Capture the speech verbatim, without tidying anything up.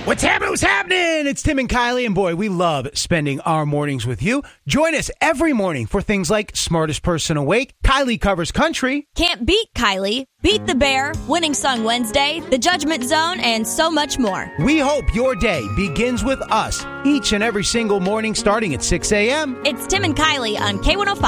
What's happening? What's happening? It's Tim and Kylie, and boy, we love spending our mornings with you. Join us every morning for things like Smartest Person Awake, Kylie Covers Country, Can't Beat Kylie, Beat the Bear, Winning Song Wednesday, The Judgment Zone, and so much more. We hope your day begins with us each and every single morning starting at six a.m. It's Tim and Kylie on K one oh five.